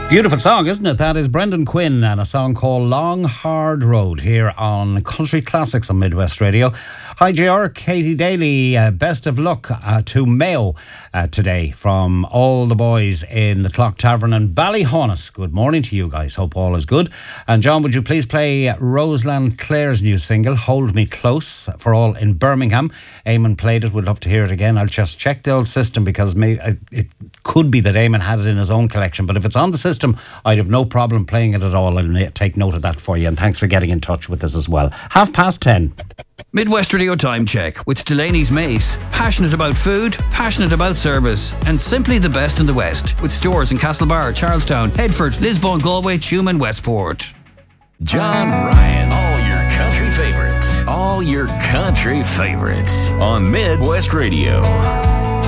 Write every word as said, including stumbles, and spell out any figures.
Beautiful song, isn't it? That is Brendan Quinn and a song called Long Hard Road here on Country Classics on Midwest Radio. Hi J R, Katie Daly, uh, best of luck uh, to Mayo uh, today from all the boys in the Clock Tavern and Ballyhonus. Good morning to you guys, hope all is good. And John, would you please play Roseland Clare's new single, Hold Me Close, for all in Birmingham. Eamon played it, would love to hear it again. I'll just check the old system because may, it could be that Eamon had it in his own collection, but if it's on the system, I'd have no problem playing it at all. I'll take note of that for you, and thanks for getting in touch with us as well. Half past ten. Midwest Radio Time Check with Delaney's Mace. Passionate about food, passionate about service, and simply the best in the West. With stores in Castlebar, Charlestown, Headford, Lisbon, Galway, Tuam and Westport. John Ryan. All your country favorites. All your country favorites on Midwest Radio.